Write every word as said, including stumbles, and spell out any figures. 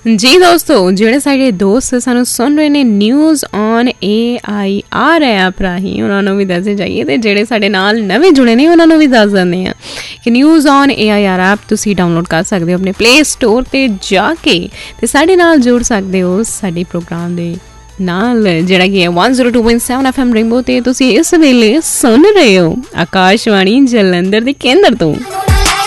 जी दोस्तों, ਜਿਹੜੇ ਸਾਡੇ ਦੋਸਤ ਸਾਨੂੰ ਸੁਣ ਰਹੇ ਨੇ news on A I R app ਰਾਹੀਂ ਉਹਨਾਂ ਨੂੰ ਵੀ ਦੱਸੇ ਜਾਈਏ, ਅਤੇ ਜਿਹੜੇ ਸਾਡੇ ਨਾਲ ਨਵੇਂ ਜੁੜੇ ਨੇ ਉਹਨਾਂ ਨੂੰ ਵੀ ਦੱਸ ਦਿੰਦੇ ਹਾਂ ਕਿ news on A I R app ਤੁਸੀਂ ਡਾਊਨਲੋਡ ਕਰ ਸਕਦੇ ਹੋ ਆਪਣੇ ਪਲੇ ਸਟੋਰ 'ਤੇ ਜਾ ਕੇ, ਅਤੇ ਸਾਡੇ ਨਾਲ ਜੁੜ ਸਕਦੇ ਹੋ ਸਾਡੇ ਪ੍ਰੋਗਰਾਮ ਦੇ ਨਾਲ, ਜਿਹੜਾ ਕਿ ਹੈ one zero two point seven F M rainbow 'ਤੇ ਤੁਸੀਂ ਇਸ ਵੇਲੇ ਸੁਣ ਰਹੇ ਹੋ ਆਕਾਸ਼ਵਾਣੀ ਜਲੰਧਰ ਦੇ ਕੇਂਦਰ ਤੋਂ।